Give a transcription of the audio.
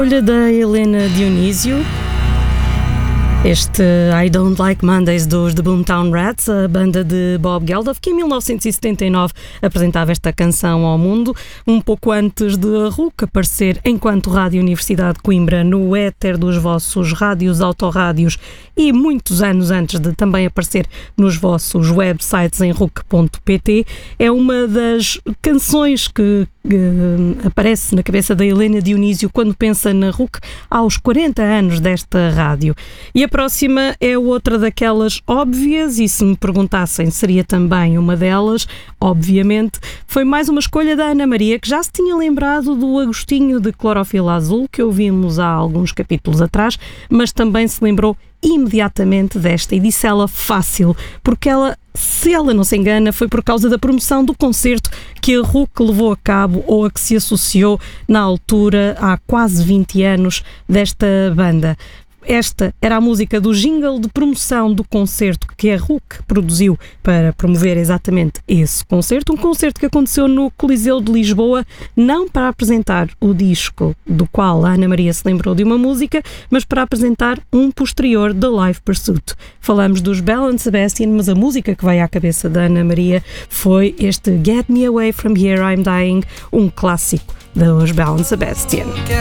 Olha, da Helena Dionísio. Este I Don't Like Mondays dos The Boomtown Rats, a banda de Bob Geldof, que em 1979 apresentava esta canção ao mundo, um pouco antes de a RUC aparecer enquanto Rádio Universidade de Coimbra no éter dos vossos rádios, autorrádios, e muitos anos antes de também aparecer nos vossos websites em RUC.pt. É uma das canções que aparece na cabeça da Helena Dionísio quando pensa na RUC aos 40 anos desta rádio. E a próxima é outra daquelas óbvias, e se me perguntassem seria também uma delas, obviamente, foi mais uma escolha da Ana Maria, que já se tinha lembrado do Agostinho de Clorofila Azul, que ouvimos há alguns capítulos atrás, mas também se lembrou imediatamente desta, e disse ela fácil, porque ela, se ela não se engana, foi por causa da promoção do concerto que a RUC levou a cabo, ou a que se associou na altura, há quase 20 anos, desta banda. Esta era a música do jingle de promoção do concerto que a RUC produziu para promover exatamente esse concerto. Um concerto que aconteceu no Coliseu de Lisboa, não para apresentar o disco do qual a Ana Maria se lembrou de uma música, mas para apresentar um posterior, The Live Pursuit. Falamos dos Belle and Sebastian, mas a música que veio à cabeça da Ana Maria foi este Get Me Away From Here I'm Dying, um clássico dos Belle and Sebastian.